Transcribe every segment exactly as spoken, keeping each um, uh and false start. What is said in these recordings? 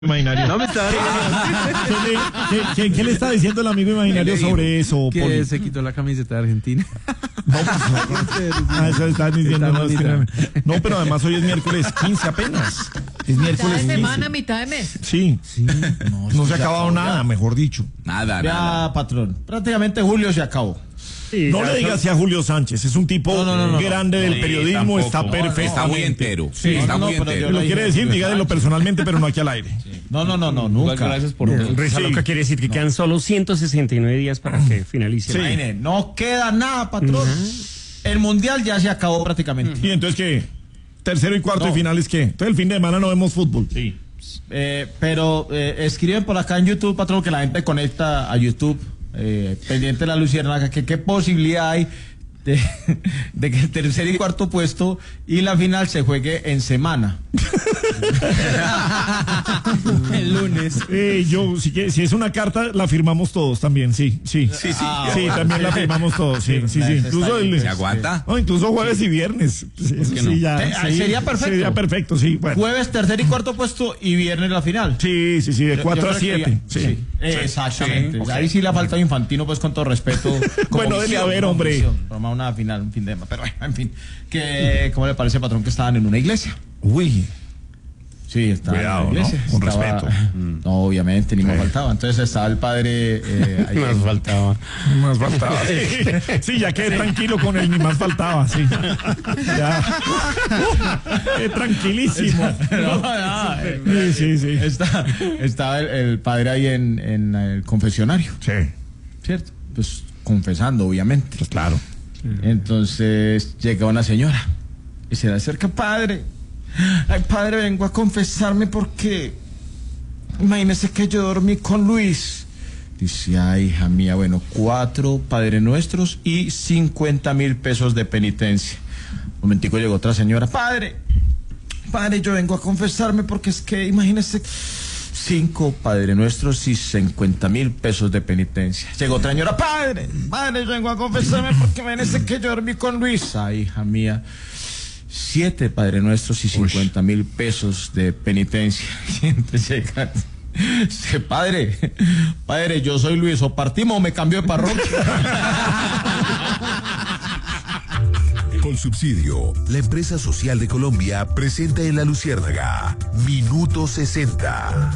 Imaginario. No me está ¿Qué, qué, qué, ¿Qué le está diciendo el amigo imaginario sobre eso? Que Poli? se quitó la camiseta de Argentina. No, pues, no. Ah, eso están diciendo. Está No, es que, no, pero además hoy es miércoles quince apenas. Es miércoles Mitad de semana, quince. mitad de mes. Sí, sí. No, no se ha acabado nada, mejor dicho. Nada, Ya, nada. patrón. Prácticamente julio se acabó. Sí, no le digas así a Julio Sánchez, es un tipo No, no, no, no, grande del Sí, periodismo, tampoco. está No, perfecto. Está muy entero. Sí, está no, no, muy pero entero. yo Lo no quiere dije decir, Julio dígalo Sánchez. personalmente, pero no aquí al aire. No, no, no, no, nunca. Gracias por Bien. todo. Risa Sí. loca quiere decir que quedan solo ciento sesenta y nueve días para que finalice. Sí. el año. Imagine, no queda nada, patrón. El mundial ya se acabó prácticamente. ¿Y entonces qué? ¿Tercero y cuarto No. de finales qué? Entonces el fin de semana no vemos fútbol. Sí. Eh, pero eh, escriben por acá en YouTube, patrón, que la gente conecta a YouTube, eh, pendiente de la Luciérnaga, que qué posibilidad hay de, de que el tercer y cuarto puesto y la final se juegue en semana. El lunes. Eh, yo, si, que- si es una carta, la firmamos todos también, sí, sí. Sí, sí. Ah, Sí, también la firmamos todos, sí, sí, sí. Incluso el, ¿Se aguanta? no, incluso jueves y viernes. Sí, eso qué sí, no? ya, Eh, sí, sería perfecto. Sería perfecto, sí. Bueno. Jueves, tercer y cuarto puesto y viernes la final. Sí, sí, sí, de Yo- cuatro yo a creo que siete. ya- Sí. sí, exactamente. Sí, ok. Ahí sí le ha faltado Infantino, pues con todo respeto. como Bueno, dele misión, a ver, como hombre. misión, Para una final, un fin de semana. Pero bueno, en fin. Que, ¿cómo le parece, patrón, que estaban en una iglesia? Uy, Sí, estaba Cuidado, en una iglesia. ¿no? Con Estaba- respeto. No, obviamente, ni más faltaba. Entonces estaba el padre. Eh, ahí- Nos faltaba. más faltaba. Sí, sí, ya quedé tranquilo con él, ni más faltaba, sí. Ya. Qué tranquilísimo. No, no, eh, Sí, sí, sí. está- estaba el, el padre ahí en, en el confesionario, Sí, ¿cierto? Pues confesando, obviamente. pues claro. Entonces llega una señora y se le acerca, padre. Ay, padre, vengo a confesarme porque imagínese que yo dormí con Luis. Dice, ay, hija mía, bueno, cuatro Padre Nuestros y cincuenta mil pesos de penitencia. Un momentico llegó otra señora, padre, padre, yo vengo a confesarme porque es que imagínese cinco Padre Nuestros y cincuenta mil pesos de penitencia. Llegó otra señora, padre, padre, yo vengo a confesarme porque imagínese que yo dormí con Luis. Ay, hija mía. Siete Padre Nuestros y cincuenta mil pesos de penitencia. Y entonces llega, dice, padre, padre, yo soy Luis, o partimos o me cambio de parroquia. Con Subsidio, la empresa social de Colombia presenta en La Luciérnaga Minuto sesenta.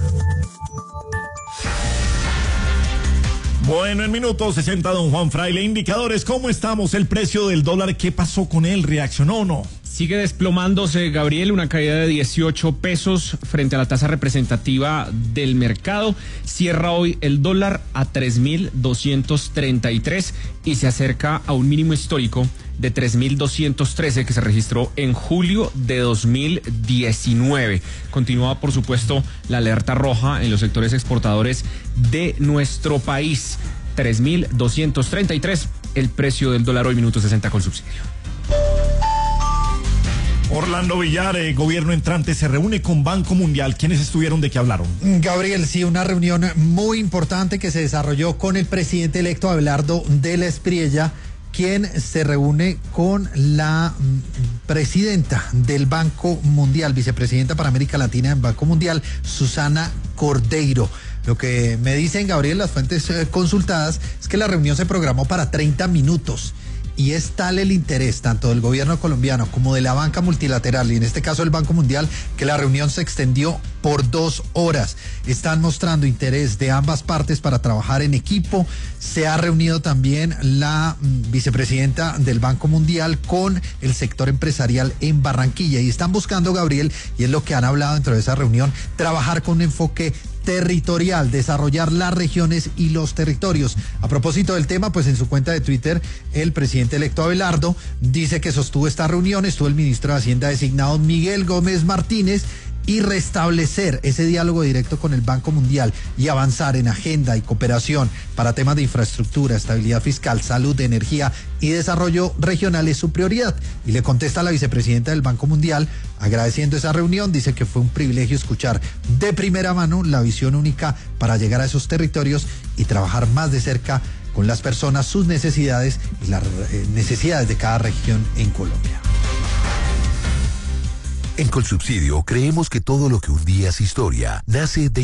Bueno, en minuto sesenta, don Juan Fraile, indicadores, ¿cómo estamos? El precio del dólar, ¿qué pasó con él? ¿Reaccionó o no? Sigue desplomándose, Gabriel, una caída de dieciocho pesos frente a la tasa representativa del mercado. Cierra hoy el dólar a tres mil doscientos treinta y tres y se acerca a un mínimo histórico de tres mil doscientos trece que se registró en julio de dos mil diecinueve. Continúa, por supuesto, la alerta roja en los sectores exportadores de nuestro país. tres mil doscientos treinta y tres, el precio del dólar hoy, minuto sesenta con Subsidio. Orlando Villar, eh, gobierno entrante, se reúne con Banco Mundial. ¿Quiénes estuvieron? ¿De qué hablaron? Gabriel, sí, una reunión muy importante que se desarrolló con el presidente electo Abelardo de la Espriella, quien se reúne con la mm, presidenta del Banco Mundial, vicepresidenta para América Latina del Banco Mundial, Susana Cordeiro. Lo que me dicen, Gabriel, las fuentes eh, consultadas, es que la reunión se programó para treinta minutos. Y es tal el interés tanto del gobierno colombiano como de la banca multilateral, y en este caso el Banco Mundial, que la reunión se extendió por dos horas. Están mostrando interés de ambas partes para trabajar en equipo. Se ha reunido también la mm, vicepresidenta del Banco Mundial con el sector empresarial en Barranquilla y están buscando, Gabriel, y es lo que han hablado dentro de esa reunión, trabajar con un enfoque territorial, desarrollar las regiones y los territorios. A propósito del tema, pues en su cuenta de Twitter, el presidente electo Abelardo dice que sostuvo esta reunión, estuvo el ministro de Hacienda designado Miguel Gómez Martínez, y restablecer ese diálogo directo con el Banco Mundial y avanzar en agenda y cooperación para temas de infraestructura, estabilidad fiscal, salud, energía y desarrollo regional es su prioridad. Y le contesta a la vicepresidenta del Banco Mundial, agradeciendo esa reunión, dice que fue un privilegio escuchar de primera mano la visión única para llegar a esos territorios y trabajar más de cerca con las personas, sus necesidades y las eh, necesidades de cada región en Colombia. En Colsubsidio creemos que todo lo que un día es historia nace de